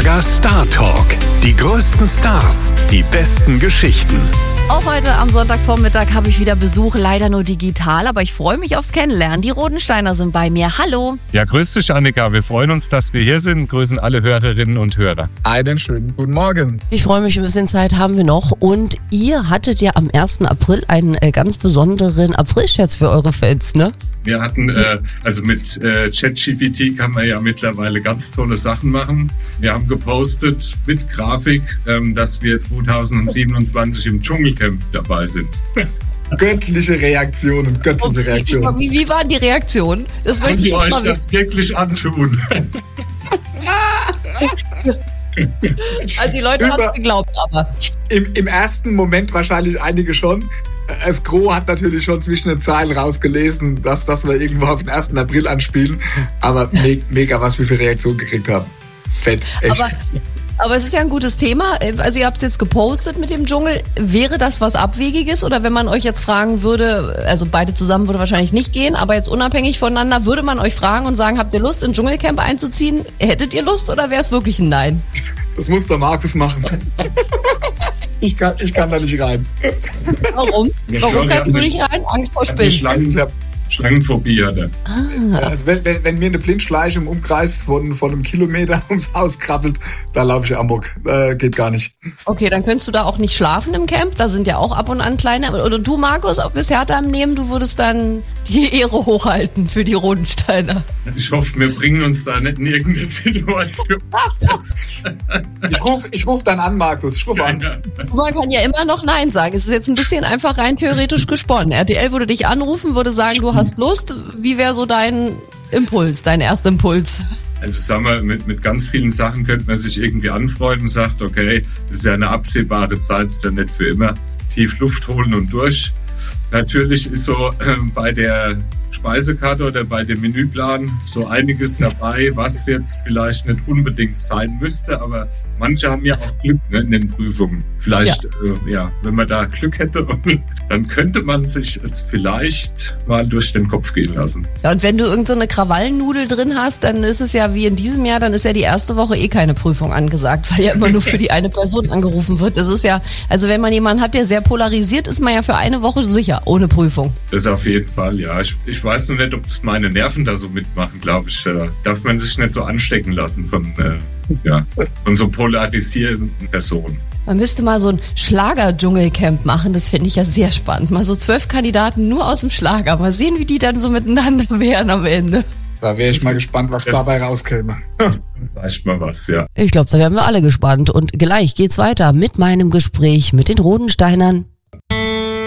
Mega Star Talk. Die größten Stars, die besten Geschichten. Auch heute am Sonntagvormittag habe ich wieder Besuch, leider nur digital, aber ich freue mich aufs Kennenlernen. Die Rodensteiner sind bei mir. Hallo. Ja, grüß dich, Annika. Wir freuen uns, dass wir hier sind. Grüßen alle Hörerinnen und Hörer. Einen schönen guten Morgen. Ich freue mich, ein bisschen Zeit haben wir noch. Und ihr hattet ja am 1. April einen ganz besonderen Aprilscherz für eure Fans, ne? Wir hatten, also mit ChatGPT kann man ja mittlerweile ganz tolle Sachen machen. Wir haben gepostet mit Grafik, dass wir 2027 im Dschungelcamp dabei sind. Göttliche Reaktionen. Wie waren die Reaktionen? Das möchte Könnt ich ihr euch mal das wirklich antun? Also die Leute haben es geglaubt, aber... Im ersten Moment wahrscheinlich einige schon. Das Gros hat natürlich schon zwischen den Zeilen rausgelesen, dass wir irgendwo auf den 1. April anspielen. Aber mega, was wir für Reaktionen gekriegt haben. Fett, echt. Aber es ist ja ein gutes Thema. Also ihr habt es jetzt gepostet mit dem Dschungel. Wäre das was Abwegiges? Oder wenn man euch jetzt fragen würde, also beide zusammen würde wahrscheinlich nicht gehen, aber jetzt unabhängig voneinander, würde man euch fragen und sagen, habt ihr Lust, in Dschungelcamp einzuziehen? Hättet ihr Lust oder wäre es wirklich ein Nein? Das muss der Markus machen. Ich kann da nicht rein. Warum? Warum kannst du nicht rein? Angst vor Spinnen. Schlangenphobie hat er. Also wenn mir eine Blindschleiche im Umkreis von einem Kilometer ums Haus krabbelt, da laufe ich amok. Geht gar nicht. Okay, dann könntest du da auch nicht schlafen im Camp. Da sind ja auch ab und an kleine. Und du, Markus, bist härter am Nehmen. Du würdest dann die Ehre hochhalten für die Rodensteiner. Ich hoffe, wir bringen uns da nicht in irgendeine Situation. Ich ruf dann an, Markus. Ich ruf an. Man kann ja immer noch Nein sagen. Es ist jetzt ein bisschen einfach rein theoretisch gesponnen. RTL würde dich anrufen, würde sagen, du hast Lust. Wie wäre so dein Impuls, dein erster Impuls? Also sagen wir, mit ganz vielen Sachen könnte man sich irgendwie anfreunden und sagt, okay, das ist ja eine absehbare Zeit, das ist ja nicht für immer. Tief Luft holen und durch. Natürlich ist so bei der Speisekarte oder bei dem Menüplan so einiges dabei, was jetzt vielleicht nicht unbedingt sein müsste, aber manche haben ja auch Glück, ne, in den Prüfungen. Vielleicht, wenn man da Glück hätte, dann könnte man sich es vielleicht mal durch den Kopf gehen lassen. Ja, und wenn du irgend so eine Krawallennudel drin hast, dann ist es ja wie in diesem Jahr, dann ist ja die erste Woche keine Prüfung angesagt, weil ja immer nur für die eine Person angerufen wird. Das ist ja, also wenn man jemanden hat, der sehr polarisiert, ist man ja für eine Woche sicher, ohne Prüfung. Das auf jeden Fall, ja. Ich weiß nur nicht, ob das meine Nerven da so mitmachen, glaube ich. Darf man sich nicht so anstecken lassen von so polarisierenden Personen. Man müsste mal so ein Schlager-Dschungelcamp machen, das finde ich ja sehr spannend. Mal so 12 Kandidaten nur aus dem Schlager. Mal sehen, wie die dann so miteinander wären am Ende. Da wäre ich mal gespannt, was dabei rauskäme. Vielleicht mal was, ja. Ich glaube, da wären wir alle gespannt. Und gleich geht's weiter mit meinem Gespräch mit den Rodensteinern.